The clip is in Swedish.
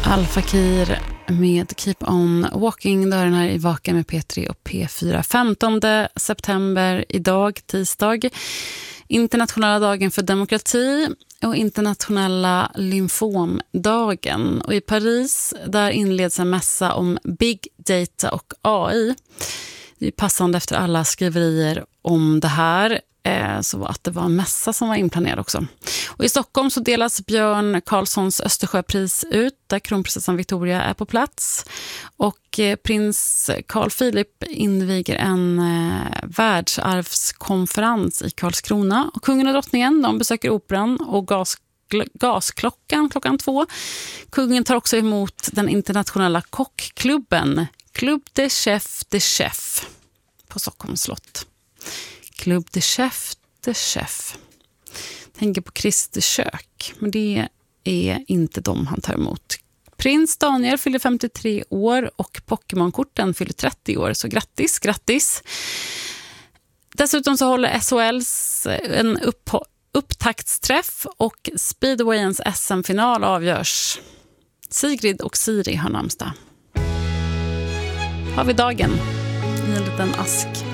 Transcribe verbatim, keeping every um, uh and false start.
Al Fakir med Keep On Walking. Dörren här i Vaka med P tre och P fyra. femtonde september idag, tisdag. Internationella dagen för demokrati och internationella lymfomdagen. Och i Paris där inleds en mässa om big data och A I. Det är passande efter alla skriverier om det här. Så att det var en mässa som var inplanerad också. Och i Stockholm så delas Björn Karlssons Östersjöpris ut där kronprinsessan Victoria är på plats. Och prins Carl Philip inviger en eh, världsarvskonferens i Karlskrona. Och kungen och drottningen de besöker operan och gas, gasklockan klockan två. Kungen tar också emot den internationella kockklubben Club de Chef de Chef på Stockholms slott. Club de Chef de Chef. Tänker på Kristi kök, men det är inte de han tar emot. Prins Daniel fyller femtiotre år och Pokémon-korten fyller trettio år, så grattis, grattis. Dessutom så håller S H L:s en upp, upptaktsträff och Speedwayens S M-final avgörs. Sigrid och Siri har namnsdag. Har vi dagen i en liten ask.